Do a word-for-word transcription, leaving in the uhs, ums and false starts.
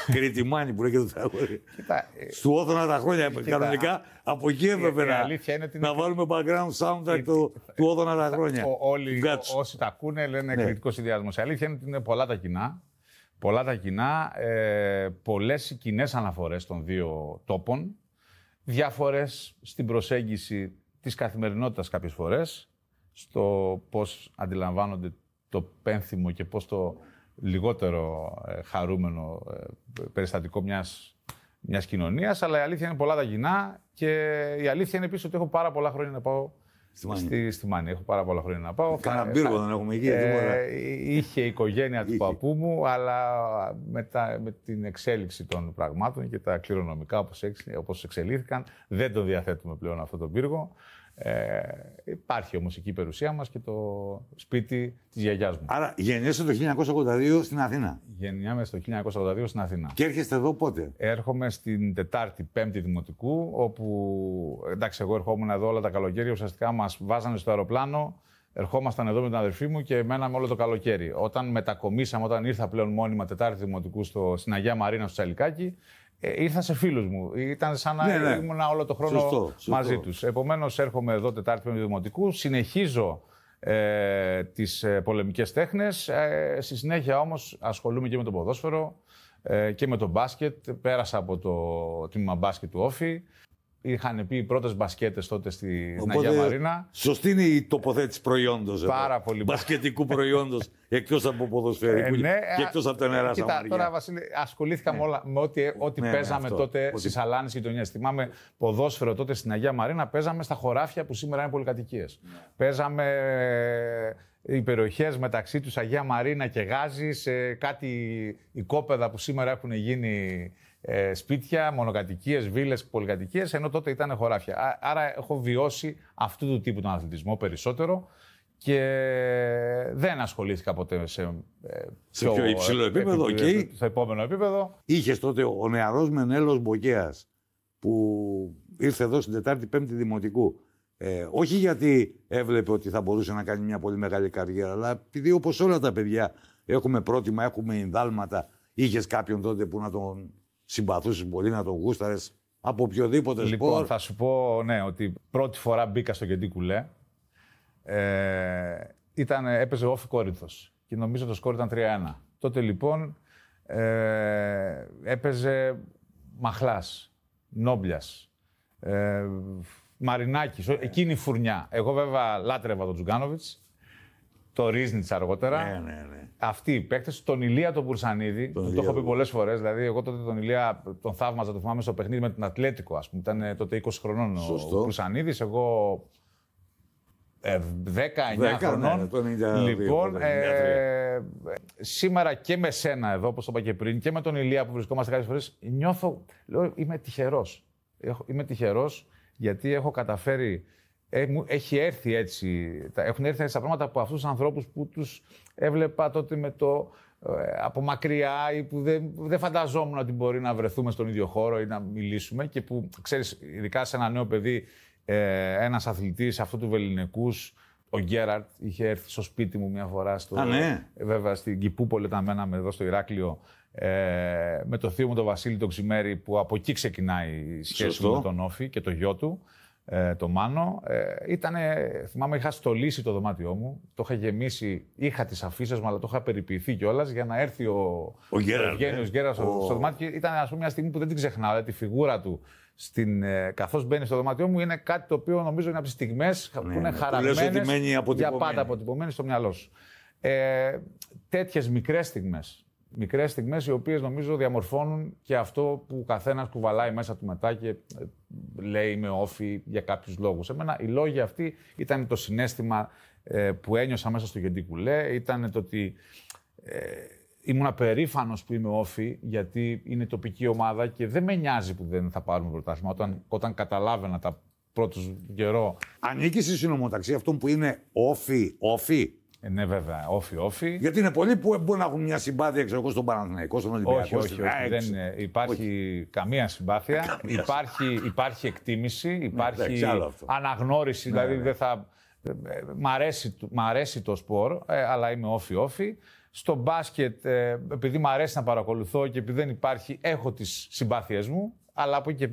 Κρήτη Μάνη που λέγεται το τραγούδι. Στου Όθωνα τα χρόνια. Κανονικά από εκεί έπρεπε να, να βάλουμε background soundtrack του Όθωνα τα χρόνια. Όλοι όσοι τα ακούνε λένε κριτικό συνδυασμό. Η αλήθεια είναι ότι είναι πολλά τα κοινά. Πολλά τα κοινά, ε, πολλές κοινές αναφορές των δύο τόπων, διάφορες στην προσέγγιση της καθημερινότητας κάποιες φορές, στο πώς αντιλαμβάνονται το πένθυμο και πώς το λιγότερο ε, χαρούμενο ε, περιστατικό μιας, μιας κοινωνίας, αλλά η αλήθεια είναι πολλά τα κοινά και η αλήθεια είναι επίσης ότι έχω πάρα πολλά χρόνια να πάω Στη Μάνη. Στη, στη Μάνη. Έχω πάρα πολλά χρόνια να πάω. Κάνα πύργο δεν έχουμε εκεί. Ε, είχε η οικογένεια του παππού μου, αλλά με, τα, με την εξέλιξη των πραγμάτων και τα κληρονομικά όπως, όπως εξελίχθηκαν, δεν το διαθέτουμε πλέον αυτό τον πύργο. Ε, υπάρχει όμως εκεί η περιουσία μας και το σπίτι της γιαγιάς μου. Άρα γεννιέσαι το χίλια εννιακόσια ογδόντα δύο στην Αθήνα. Γεννιάμαι το χίλια εννιακόσια ογδόντα δύο στην Αθήνα. Και έρχεστε εδώ πότε? Έρχομαι στην Τετάρτη, Πέμπτη Δημοτικού, όπου εντάξει, εγώ ερχόμουν εδώ όλα τα καλοκαίρια. Ουσιαστικά μας βάζανε στο αεροπλάνο, ερχόμασταν εδώ με την αδερφή μου και μέναμε όλο το καλοκαίρι. Όταν μετακομίσαμε, όταν ήρθα πλέον μόνιμα Τετάρτη Δημοτικού στο, στην Αγία Μαρίνα στο Τσαλικάκι, Ε, ήρθα σε φίλους μου. Ήταν σαν να ναι, ναι. ήμουν όλο το χρόνο σωστό, σωστό. μαζί τους. Επομένως, έρχομαι εδώ Τετάρτη Πέμπτη Δημοτικού, συνεχίζω ε, τις ε, πολεμικές τέχνες. Ε, στη συνέχεια όμως ασχολούμαι και με το ποδόσφαιρο ε, και με το μπάσκετ. Πέρασα από το τμήμα μπάσκετ του Όφη. Είχαν πει οι πρώτες μπασκέτες τότε στην Αγία Μαρίνα. Σωστή είναι η τοποθέτηση προϊόντος. Πάρα εδώ. Πολύ. Μπασκετικού προϊόντος, εκτός από ποδοσφαιρικού ε, ναι, και εκτός από τα νερά Κοίτα, Σαμαριά. Τώρα, Βασίλη, ασχολήθηκα ναι. με, όλα, με ό,τι, ό,τι ναι, παίζαμε αυτό. τότε ότι... στις Αλάνες γειτονιές. Θυμάμαι ποδόσφαιρο τότε στην Αγία Μαρίνα, παίζαμε στα χωράφια που σήμερα είναι πολυκατοικίες. Ναι. Παίζαμε οι περιοχές μεταξύ τους Αγία Μαρίνα και Γάζη, σε κάτι οικόπεδα που σήμερα έχουν γίνει ε, σπίτια, μονοκατοικίες, βίλες, πολυκατοικίες, ενώ τότε ήταν χωράφια. Άρα έχω βιώσει αυτού του τύπου τον αθλητισμό περισσότερο και δεν ασχολήθηκα ποτέ σε, ε, σε πιο υψηλό επίπεδο. επίπεδο Okay. Στο επόμενο επίπεδο. Είχες τότε ο νεαρός Μενέλος Μποκέας που ήρθε εδώ στην Τετάρτη Πέμπτη Δημοτικού. Ε, όχι γιατί έβλεπε ότι θα μπορούσε να κάνει μια πολύ μεγάλη καριέρα, αλλά επειδή όπως όλα τα παιδιά έχουμε πρότιμα, έχουμε ενδάλματα, είχες κάποιον τότε που να τον συμπαθούσες πολύ, να τον γούσταρες από οποιοδήποτε σπορ. Λοιπόν, θα σου πω ναι, ότι πρώτη φορά μπήκα στο Γεντή Κουλέ. Ε, ήταν, έπαιζε Όφη Κόρινθος και νομίζω το σκορ ήταν τρία ένα. Τότε λοιπόν ε, έπαιζε Μαχλάς, Νόμπλιας, ε, Μαρινάκης, εκείνη η φουρνιά. Εγώ βέβαια λάτρευα τον Τζουγκάνοβιτς, το Ρίζνιτς αργότερα. Ναι, ναι, ναι. Αυτοί οι παίκτες, τον Ηλία τον Μπουρσανίδη, τον το έχω πει πολλές φορές. Δηλαδή, εγώ τότε τον Ηλία τον θαύμαζα, το θυμάμαι στο παιχνίδι με την Ατλέτικο, ας πούμε. Ήταν τότε είκοσι χρονών σωστό. Ο Μπουρσανίδης, εγώ δέκα εννιά χρονών. Ναι, ναι, λοιπόν, ε, σήμερα και με σένα εδώ, όπως το είπα και πριν, και με τον Ηλία που βρισκόμαστε κάποιες φορές, νιώθω, λέω, είμαι τυχερός. Είμαι τυχερός γιατί έχω καταφέρει. Έχει έρθει έτσι, έχουν έρθει έτσι τα πράγματα από αυτούς τους ανθρώπους που τους έβλεπα τότε με το, από μακριά ή που δεν, δεν φανταζόμουν ότι μπορεί να βρεθούμε στον ίδιο χώρο ή να μιλήσουμε και που, ξέρεις, ειδικά σε ένα νέο παιδί, ε, ένας αθλητής αυτού του βεληνικούς, ο Γκέραρτ, είχε έρθει στο σπίτι μου μια φορά, στο, Α, ναι. βέβαια στην Κιπούπολη όταν μέναμε εδώ στο Ηράκλειο, ε, με το θείο μου τον Βασίλη τον Ξημέρη, που από εκεί ξεκινάει η σχέση σωστό. μου με τον Όφη και το γιο του. Ε, το Μάνο, ε, ήτανε, θυμάμαι είχα στολίσει το δωμάτιό μου, το είχα γεμίσει, είχα τις αφίσες μου, αλλά το είχα περιποιηθεί κιόλας για να έρθει ο, ο Γένιος Γκέρας στο, στο δωμάτιο. Ήταν, ας πούμε, μια στιγμή που δεν την ξεχνάω, δηλαδή, τη φιγούρα του στην, ε, καθώς μπαίνει στο δωμάτιό μου, είναι κάτι το οποίο νομίζω είναι από τις στιγμές ναι, που είναι ναι, χαραγμένες για πάντα αποτυπωμένες στο μυαλό σου. Ε, τέτοιες μικρές στιγμές. Μικρές στιγμές οι οποίες νομίζω διαμορφώνουν και αυτό που ο καθένας κουβαλάει μέσα του μετά και λέει είμαι όφη για κάποιους λόγους. Εμένα οι λόγοι αυτοί ήταν το συναίσθημα ε, που ένιωσα μέσα στο Γεντή Κουλέ, ήταν το ότι ε, ήμουν απερήφανος που είμαι όφη γιατί είναι τοπική ομάδα και δεν με νοιάζει που δεν θα πάρουμε πρωτάθλημα. Όταν, όταν καταλάβαινα τα πρώτους καιρό. Ανήκει στη συνομοταξία αυτών που είναι όφη, όφη. Ε, ναι, βέβαια, όφι, όφι. Γιατί είναι πολλοί που μπορεί να έχουν μια συμπάθεια, ξέρω εγώ, στον Παναθηναϊκό, στον Ολυμπιακό. Όχι, όχι, όχι. Δεν υπάρχει όχι. καμία συμπάθεια. υπάρχει, υπάρχει εκτίμηση, υπάρχει ναι, αναγνώριση. Ναι, δηλαδή, ναι. δεν θα. Μ' αρέσει, μ' αρέσει το σπορ, ε, αλλά είμαι όφι, όφι. Στο μπάσκετ, ε, επειδή μου αρέσει να παρακολουθώ και επειδή δεν υπάρχει, έχω τις συμπάθειές μου. Αλλά από εκεί και